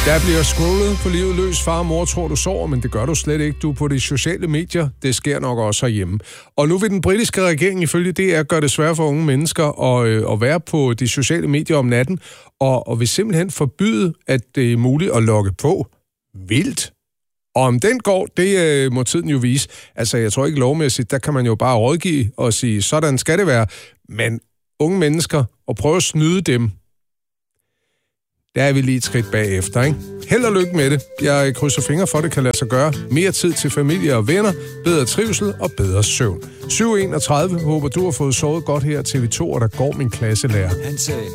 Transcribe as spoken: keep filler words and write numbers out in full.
Der bliver scrollet på livet løs. Far og mor tror, du sover, men det gør du slet ikke. Du er på de sociale medier. Det sker nok også herhjemme. Og nu vil den britiske regering ifølge D R gøre det svært for unge mennesker at, øh, at være på de sociale medier om natten, og, og vil simpelthen forbyde, at det er muligt at logge på. Vildt. Og om den går, det øh, må tiden jo vise. Altså, jeg tror ikke lovmæssigt, der kan man jo bare rådgive og sige, sådan skal det være. Men unge mennesker, og prøve at snyde dem, der er vi lige et skridt bagefter, ikke? Held og lykke med det. Jeg krydser fingre for, det kan lade sig gøre. Mere tid til familie og venner, bedre trivsel og bedre søvn. syv enogtredive håber du har fået sovet godt her til T V to, og der går min klasselærer. Han sagde...